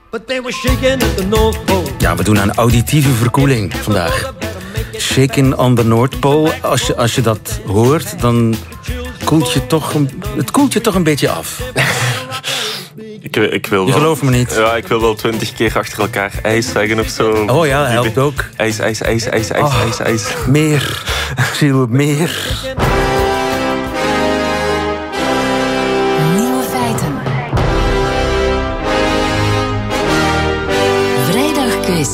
But they were shaking at the North Pole. Ja, we doen aan auditieve verkoeling vandaag. Shaking on the North Pole. Als je dat hoort, dan koelt je toch een beetje af. Ik wil je gelooft me niet. Ja, ik wil wel 20 keer achter elkaar ijs zeggen of zo. Oh ja, dat helpt ook. Ijs. Meer. Gilles, meer. Nieuwe feiten. Vrijdagquiz.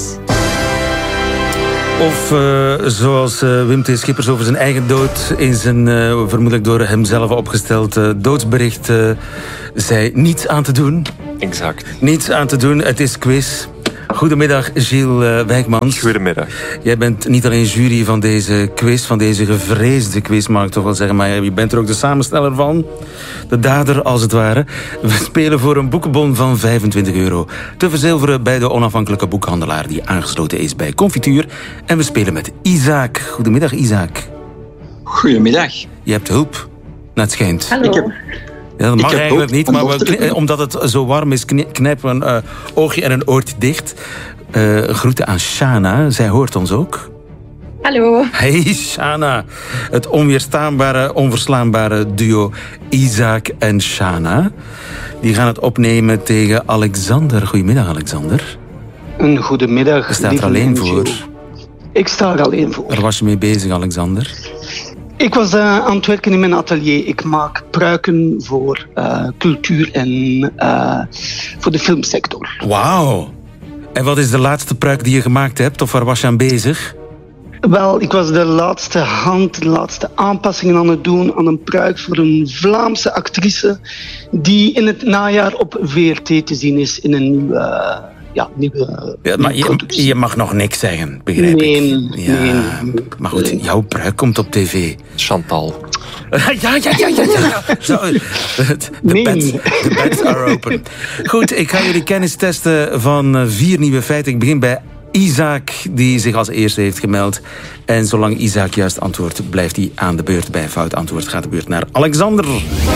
Of zoals Wim T. Schippers over zijn eigen dood in zijn vermoedelijk door hemzelf opgesteld doodsbericht zei: niets aan te doen. Exact. Niets aan te doen, het is quiz. Goedemiddag, Gilles Wijkmans. Goedemiddag. Jij bent niet alleen jury van deze quiz, van deze gevreesde quiz, mag ik toch wel zeggen, maar je bent er ook de samensteller van. De dader, als het ware. We spelen voor een boekenbon van €25. Te verzilveren bij de onafhankelijke boekhandelaar die aangesloten is bij Confituur. En we spelen met Isaac. Goedemiddag, Isaac. Goedemiddag. Je hebt hulp, naar het schijnt. Hallo. Ja, dat mag eigenlijk niet, maar omdat het zo warm is, knijpen we een oogje en een oortje dicht. Groeten aan Shana, zij hoort ons ook. Hallo. Hey Shana, het onweerstaanbare, onverslaanbare duo Isaac en Shana. Die gaan het opnemen tegen Alexander. Goedemiddag, Alexander. Een goedemiddag. Je staat er alleen voor. Ik sta er alleen voor. Waar was je mee bezig, Alexander? Ik was aan het werken in mijn atelier. Ik maak pruiken voor cultuur en voor de filmsector. Wauw. En wat is de laatste pruik die je gemaakt hebt? Of waar was je aan bezig? Wel, ik was de laatste aanpassingen aan het doen aan een pruik voor een Vlaamse actrice die in het najaar op VRT te zien is in een nieuwe maar je mag nog niks zeggen, begrijp ik. Nee. Maar goed, jouw pruik komt op tv. Chantal. Ja. Zo, de beds are open. Goed, ik ga jullie kennis testen van 4 nieuwe feiten. Ik begin bij Isaac, die zich als eerste heeft gemeld. En zolang Isaac juist antwoordt, blijft hij aan de beurt. Bij fout antwoord gaat de beurt naar Alexander.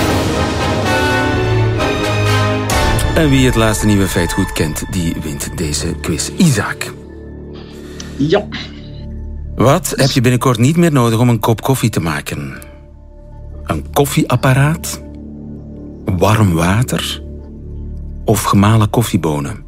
En wie het laatste nieuwe feit goed kent, die wint deze quiz. Isaac. Ja. Wat heb je binnenkort niet meer nodig om een kop koffie te maken? Een koffieapparaat? Warm water? Of gemalen koffiebonen?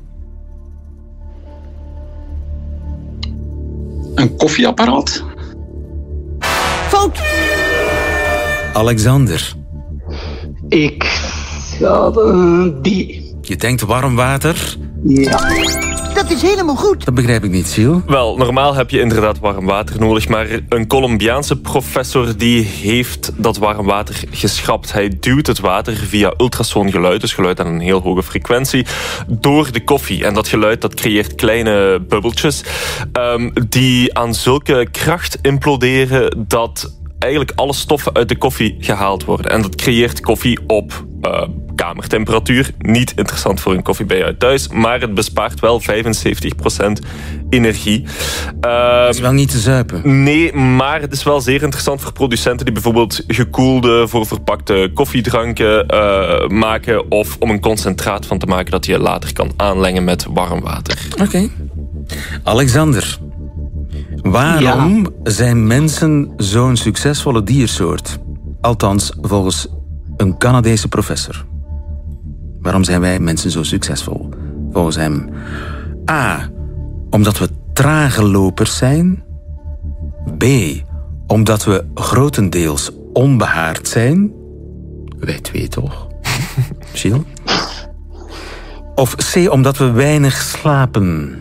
Een koffieapparaat? Fout! Alexander. Ik ga die. Je denkt warm water? Ja. Dat is helemaal goed. Dat begrijp ik niet, Gilles. Wel, normaal heb je inderdaad warm water nodig, maar een Colombiaanse professor die heeft dat warm water geschrapt. Hij duwt het water via ultrasoongeluid, dus geluid aan een heel hoge frequentie, door de koffie. En dat geluid dat creëert kleine bubbeltjes die aan zulke kracht imploderen dat eigenlijk alle stoffen uit de koffie gehaald worden. En dat creëert koffie op kamertemperatuur. Niet interessant voor een koffie bij jou thuis, maar het bespaart wel 75% energie. Het is wel niet te zuipen. Nee, maar het is wel zeer interessant voor producenten die bijvoorbeeld gekoelde, voor verpakte koffiedranken maken, of om een concentraat van te maken dat je later kan aanlengen met warm water. Oké. Alexander. Waarom zijn mensen zo'n succesvolle diersoort? Althans, volgens een Canadese professor. Waarom zijn wij mensen zo succesvol? Volgens hem. A. Omdat we trage lopers zijn. B. Omdat we grotendeels onbehaard zijn. Wij twee toch? Gilles? Of C. Omdat we weinig slapen.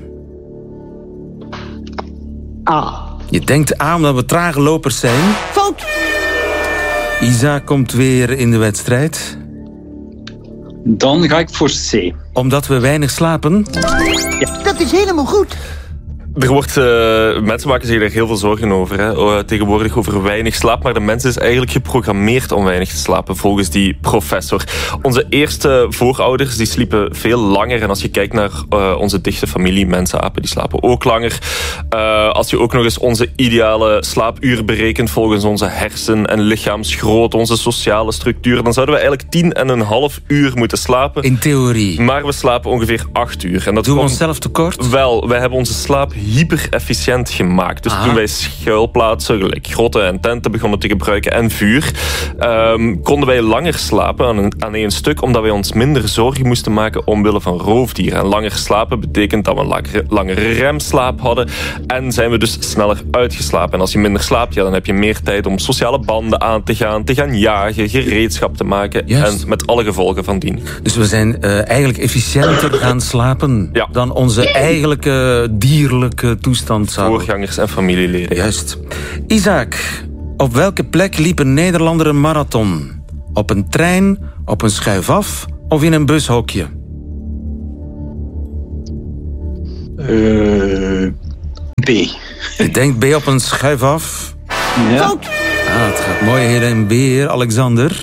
A. Je denkt A omdat we trage lopers zijn. Fout! Isaac komt weer in de wedstrijd. Dan ga ik voor C. Omdat we weinig slapen. Dat is helemaal goed. Mensen maken zich er heel veel zorgen over. Hè? Tegenwoordig over weinig slaap. Maar de mens is eigenlijk geprogrammeerd om weinig te slapen, volgens die professor. Onze eerste voorouders die sliepen veel langer. En als je kijkt naar onze dichte familie, mensen, apen, die slapen ook langer. Als je ook nog eens onze ideale slaapuur berekent volgens onze hersen- en lichaamsgrootte, onze sociale structuur, dan zouden we eigenlijk 10,5 uur moeten slapen. In theorie. Maar we slapen ongeveer 8 uur. En dat Doen we onszelf tekort? Wel, wij hebben onze slaap hyper-efficiënt gemaakt. Dus toen wij schuilplaatsen, gelijk grotten en tenten begonnen te gebruiken en vuur, konden wij langer slapen aan één stuk, omdat wij ons minder zorgen moesten maken omwille van roofdieren. En langer slapen betekent dat we een langere remslaap hadden en zijn we dus sneller uitgeslapen. En als je minder slaapt, dan heb je meer tijd om sociale banden aan te gaan jagen, gereedschap te maken. Juist. En met alle gevolgen van dien. Dus we zijn eigenlijk efficiënter gaan slapen dan onze eigenlijke dierlijke toestand zou. Voorgangers en familieleden. Juist. Isaac, op welke plek liep een Nederlander een marathon? Op een trein, op een schuifaf of in een bushokje? B. Ik denk B op een schuifaf. Ja. Het gaat mooi heen en weer, Alexander.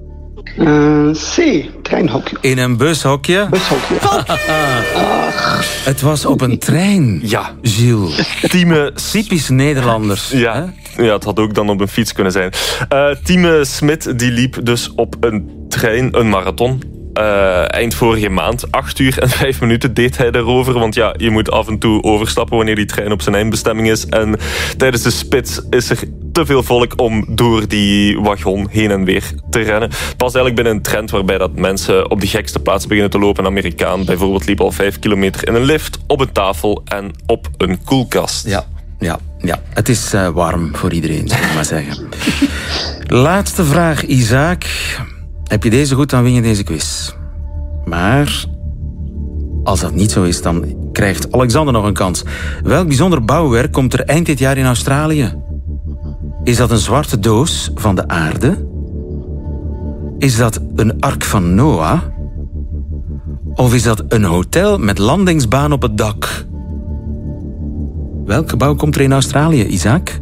C. Treinhokje. In een bushokje? Bushokje. Het was op een trein. Ja. Gilles. Typisch Nederlanders. Ja, het had ook dan op een fiets kunnen zijn. Tieme Smit die liep dus op een trein, een marathon. Eind vorige maand, 8 uur en 5 minuten deed hij daarover. Want ja, je moet af en toe overstappen wanneer die trein op zijn eindbestemming is. En tijdens de spits is er te veel volk om door die wagon heen en weer te rennen. Het was eigenlijk binnen een trend waarbij dat mensen op de gekste plaatsen beginnen te lopen. Een Amerikaan bijvoorbeeld liep al 5 kilometer in een lift, op een tafel en op een koelkast. Ja. Het is warm voor iedereen, zou ik maar zeggen. Laatste vraag, Isaac. Heb je deze goed, dan win je deze quiz. Maar als dat niet zo is, dan krijgt Alexander nog een kans. Welk bijzonder bouwwerk komt er eind dit jaar in Australië? Is dat een zwarte doos van de aarde? Is dat een ark van Noah? Of is dat een hotel met landingsbaan op het dak? Welk gebouw komt er in Australië, Isaac?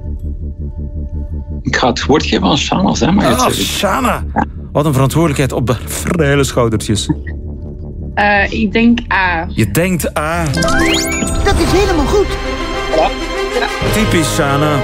Ik ga het woord geven aan Shana. Hè, maar Shana! Wat een verantwoordelijkheid op de vrije schoudertjes. Ik denk A. Je denkt A. Dat is helemaal goed. Typisch Shana.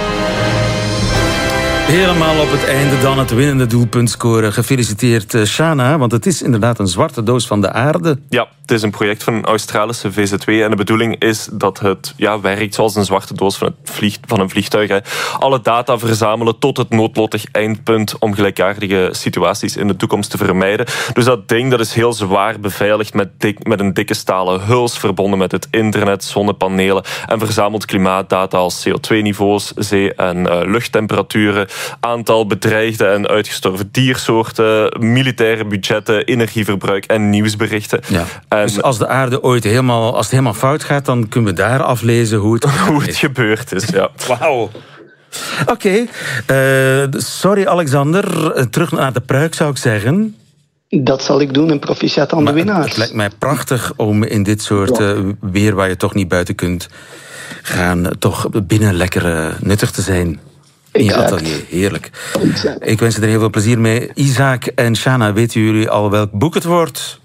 Helemaal op het einde dan het winnende doelpunt scoren. Gefeliciteerd Shana, want het is inderdaad een zwarte doos van de aarde. Ja, het is een project van een Australische VZW en de bedoeling is dat het werkt zoals een zwarte doos van een vliegtuig. Hè. Alle data verzamelen tot het noodlottig eindpunt om gelijkaardige situaties in de toekomst te vermijden. Dus dat ding dat is heel zwaar beveiligd met een dikke stalen huls, verbonden met het internet, zonnepanelen en verzamelt klimaatdata als CO2-niveaus, zee- en luchttemperaturen, aantal bedreigde en uitgestorven diersoorten, militaire budgetten, energieverbruik en nieuwsberichten. Ja. Dus als de aarde ooit als het helemaal fout gaat, dan kunnen we daar aflezen hoe het gebeurd is. Ja. Wauw. Oké. Sorry Alexander, terug naar de pruik zou ik zeggen. Dat zal ik doen en proficiat aan de winnaars. Het lijkt mij prachtig om in dit soort weer waar je toch niet buiten kunt gaan, toch binnen lekker nuttig te zijn. In je atelier, heerlijk. Exact. Ik wens je er heel veel plezier mee. Isaac en Shana, weten jullie al welk boek het wordt?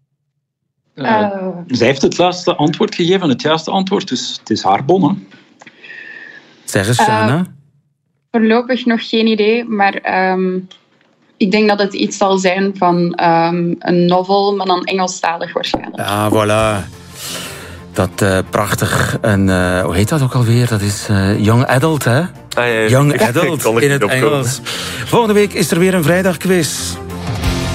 Zij heeft het laatste antwoord gegeven, het juiste antwoord, dus het is haar bon. Hè? Zeg eens, Shana. Voorlopig nog geen idee, maar ik denk dat het iets zal zijn van een novel, maar dan Engelstalig waarschijnlijk. Ah, voilà. Dat prachtig. En hoe heet dat ook alweer? Dat is Young Adult, hè? Ja. Young Adult in het Engels. Volgende week is er weer een vrijdagquiz.